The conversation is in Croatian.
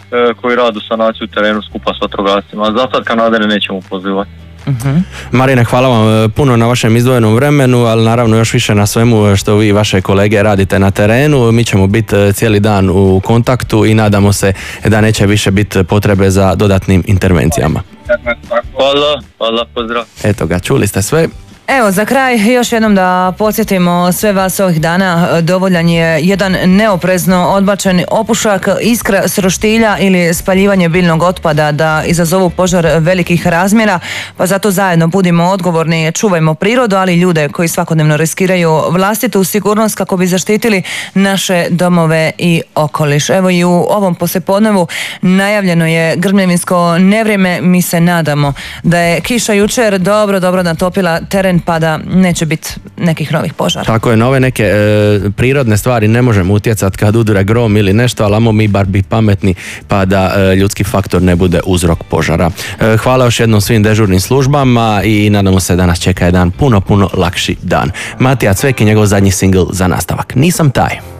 koji radu sanaciju terenu skupa s vatrogascima. Za sad kanadere nećemo pozivati. Marine, hvala vam puno na vašem izdvojenom vremenu, ali naravno još više na svemu što vi i vaše kolege radite na terenu. Mi ćemo biti cijeli dan u kontaktu i nadamo se da neće više biti potrebe za dodatnim intervencijama. Hvala, pozdrav. Eto ga, čuli ste sve. Evo, za kraj još jednom da podsjetimo sve vas ovih dana, dovoljan je jedan neoprezno odbačen opušak, iskra s roštilja ili spaljivanje biljnog otpada da izazovu požar velikih razmjera, pa zato zajedno budimo odgovorni, čuvajmo prirodu, ali i ljude koji svakodnevno riskiraju vlastitu sigurnost kako bi zaštitili naše domove i okoliš. Evo i u ovom poslijepodnevu najavljeno je grmljevinsko nevrijeme, mi se nadamo da je kiša jučer dobro natopila teren pa da neće biti nekih novih požara. Tako je, na ove neke prirodne stvari ne možemo utjecati kad udure grom ili nešto, ali ajmo mi bar biti pametni pa da ljudski faktor ne bude uzrok požara. Hvala još jednom svim dežurnim službama i nadamo se da nas čeka jedan puno lakši dan. Matija Cvek i njegov zadnji singl za nastavak. Nisam taj.